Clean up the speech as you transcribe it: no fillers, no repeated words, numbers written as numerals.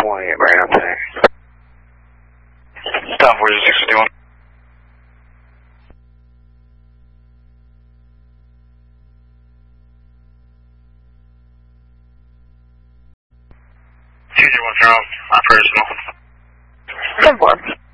118, right up there. Stop, where's the 651? Future 1 operational. 10-4.